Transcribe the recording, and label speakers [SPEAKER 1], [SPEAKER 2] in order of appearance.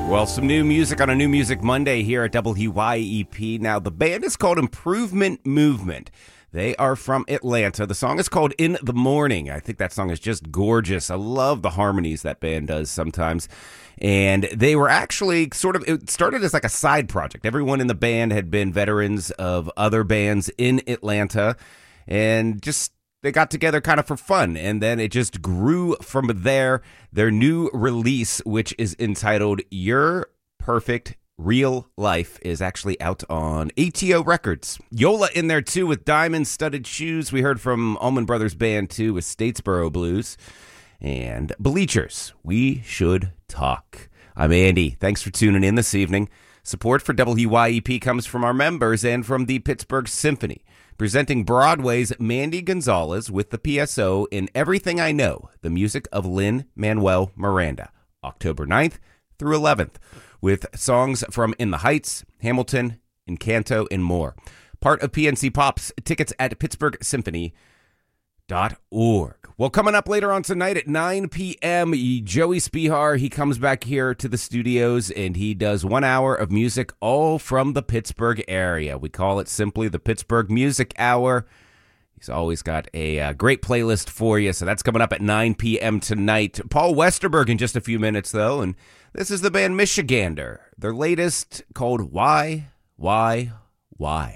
[SPEAKER 1] Well, some new music on a New Music Monday here at WYEP. Now, the band is called Improvement Movement. They are from Atlanta. The song is called In the Morning. I think that song is just gorgeous. I love the harmonies that band does sometimes. And they were actually it started as like a side project. Everyone in the band had been veterans of other bands in Atlanta, and just they got together kind of for fun, and then it just grew from there. Their new release, which is entitled Your Perfect Real Life, is actually out on ATO Records. Yola in there too with Diamond-Studded Shoes. We heard from Allman Brothers Band too with Statesboro Blues. And Bleachers, We Should Talk. I'm Andy. Thanks for tuning in this evening. Support for WYEP comes from our members and from the Pittsburgh Symphony, presenting Broadway's Mandy Gonzalez with the PSO in Everything I Know, the music of Lin-Manuel Miranda, October 9th through 11th, with songs from In the Heights, Hamilton, Encanto, and more. Part of PNC Pops. Tickets at pittsburghsymphony.org. Well, coming up later on tonight at 9 p.m., Joey Spihar, he comes back here to the studios, and he does 1 hour of music all from the Pittsburgh area. We call it simply the Pittsburgh Music Hour. He's always got a great playlist for you, so that's coming up at 9 p.m. tonight. Paul Westerberg in just a few minutes, though, and this is the band Michigander. Their latest called Why?